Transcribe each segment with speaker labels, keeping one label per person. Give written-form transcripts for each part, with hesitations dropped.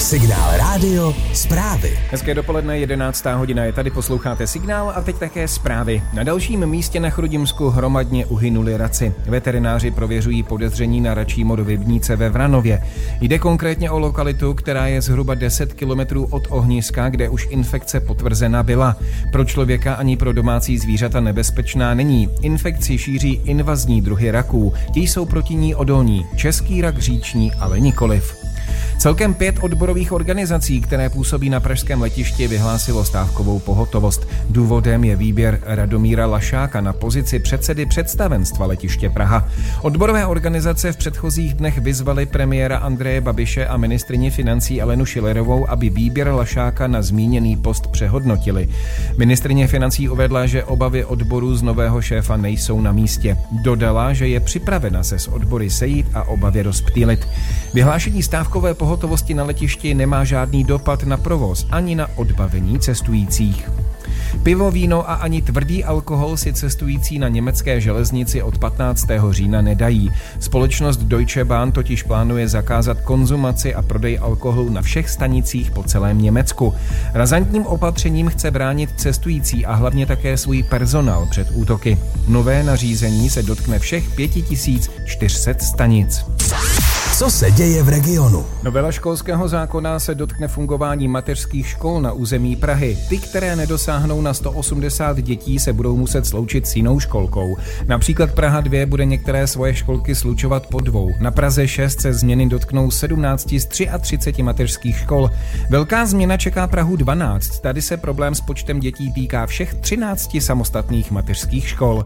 Speaker 1: Signál rádio, zprávy.
Speaker 2: Hezké dopoledne, 11. hodina je tady, posloucháte Signál a teď také zprávy. Na dalším místě na Chrudimsku hromadně uhynuli raci. Veterináři prověřují podezření na račí mor Vibnice ve Vranově. Jde konkrétně o lokalitu, která je zhruba 10 kilometrů od ohniska, kde už infekce potvrzena byla. Pro člověka ani pro domácí zvířata nebezpečná není. Infekci šíří invazní druhy raků. Ti jsou proti ní odolní. Český rak říční ale nikoliv. Celkem 5 odborových organizací, které působí na pražském letišti, vyhlásilo stávkovou pohotovost. Důvodem je výběr Radomíra Lašáka na pozici předsedy představenstva letiště Praha. Odborové organizace v předchozích dnech vyzvaly premiéra Andreje Babiše a ministryni financí Alenu Schillerovou, aby výběr Lašáka na zmíněný post přehodnotili. Ministryně financí uvedla, že obavy odborů z nového šéfa nejsou na místě. Dodala, že je připravena se s odbory sejít a obavy rozptýlit. Vyhlášení stávkové pohotovosti na letišti nemá žádný dopad na provoz ani na odbavení cestujících. Pivo, víno a ani tvrdý alkohol si cestující na německé železnici od 15. října nedají. Společnost Deutsche Bahn totiž plánuje zakázat konzumaci a prodej alkoholu na všech stanicích po celém Německu. Razantním opatřením chce bránit cestující a hlavně také svůj personál před útoky. Nové nařízení se dotkne všech 5400 stanic.
Speaker 1: Co se děje v regionu?
Speaker 2: Novela školského zákona se dotkne fungování mateřských škol na území Prahy. Ty, které nedosáhnou na 180 dětí, se budou muset sloučit s jinou školkou. Například Praha 2 bude některé svoje školky slučovat po 2. Na Praze 6 se změny dotknou 17 z 33 mateřských škol. Velká změna čeká Prahu 12. Tady se problém s počtem dětí týká všech 13 samostatných mateřských škol.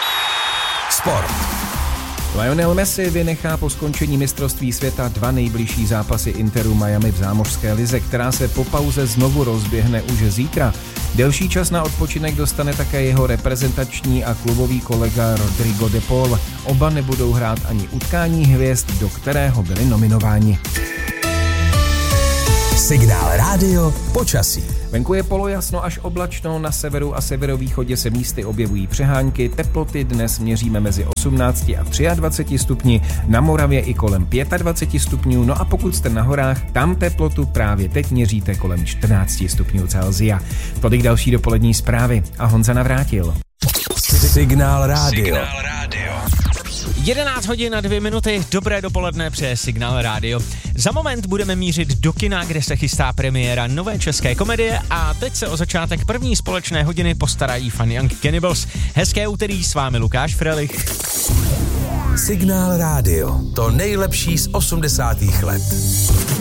Speaker 1: Sport.
Speaker 2: Lionel Messi vynechá po skončení mistrovství světa 2 nejbližší zápasy Interu Miami v zámořské lize, která se po pauze znovu rozběhne už zítra. Delší čas na odpočinek dostane také jeho reprezentační a klubový kolega Rodrigo de Paul. Oba nebudou hrát ani utkání hvězd, do kterého byli nominováni.
Speaker 1: Signál rádio, počasí.
Speaker 2: Venku je polojasno až oblačno, na severu a severovýchodě se místy objevují přehánky, teploty dnes měříme mezi 18 a 23 stupni, na Moravě i kolem 25 stupňů, no a pokud jste na horách, tam teplotu právě teď měříte kolem 14 stupňů Celsia. Tolik další dopolední zprávy a Honza Navrátil.
Speaker 1: Signál rádio.
Speaker 3: 11 hodin a 2 minuty, dobré dopoledne přeje Signál rádio. Za moment budeme mířit do kina, kde se chystá premiéra nové české komedie a teď se o začátek první společné hodiny postarají Fun Young Cannibals. Hezké úterý, s vámi Lukáš Frelich.
Speaker 1: Signál rádio, to nejlepší z 80. let.